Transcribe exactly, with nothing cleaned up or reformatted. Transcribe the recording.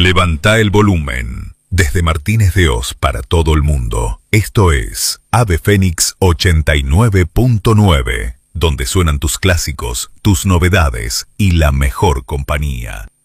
Levanta el volumen. Desde Martínez de Oz para todo el mundo, esto es Ave Fénix ochenta y nueve punto nueve, donde suenan tus clásicos, tus novedades y la mejor compañía.